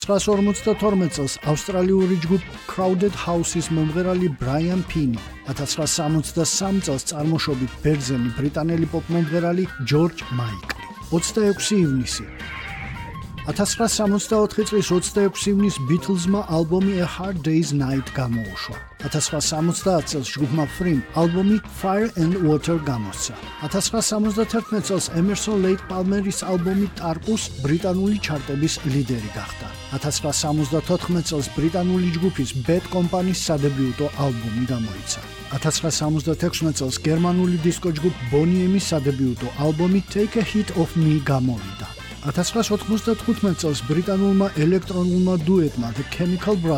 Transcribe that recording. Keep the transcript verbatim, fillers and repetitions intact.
ცხრაას ორმოცდათორმეტ წელს ავსტრალიური ჯგუფ Crowded House-ის მომღერალი Brian Pini, ათას ცხრაას სამოცდასამ წელს წარმოშობით ბერძენი ბრიტანელი პოპ მომღერალი George Michael. ოცდაექვსი ივნისი ათას ცხრაას სამოცდაოთხი წლის ოცდაექვსი ივნისს Beatles-მა ალბომი A Hard Day's Night გამოუშვა. ათას ცხრაას სამოცდაათ წელს ჯგუფმა Free ალბომი Fire and Water გამოსცა. ათას ცხრაას სამოცდათერთმეტ წელს Emerson Lake Palmer-ის ალბომი Tarkus ბრიტანული ჩარტების ლიდერი გახდა. ათას ცხრაას სამოცდათოთხმეტ წელს ბრიტანული ჯგუფის Bad Company-ის სადებიუტო ალბომი გამოიცა. ათას ცხრაას სამოცდათექვსმეტ წელს გერმანული დისკო ჯგუფ Boney M-ის სადებიუტო ალბომი Take a Hit of Me გამოვიდა. ათას ცხრაას ოთხმოცდათხუთმეტ წელს ბრიტანულმა ელექტრონულმა დუეტმა The Chemical Brothers